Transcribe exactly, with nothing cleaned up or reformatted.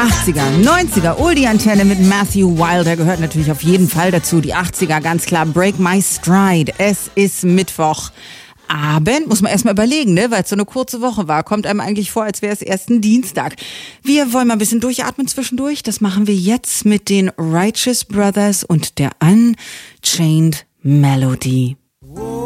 achtziger, neunziger, Oldie-Antenne mit Matthew Wilder gehört natürlich auf jeden Fall dazu. Die achtziger, ganz klar, Break My Stride. Es ist Mittwoch. Abend, muss man erstmal überlegen, ne, weil es so eine kurze Woche war, kommt einem eigentlich vor, als wäre es erst ein Dienstag. Wir wollen mal ein bisschen durchatmen zwischendurch. Das machen wir jetzt mit den Righteous Brothers und der Unchained Melody.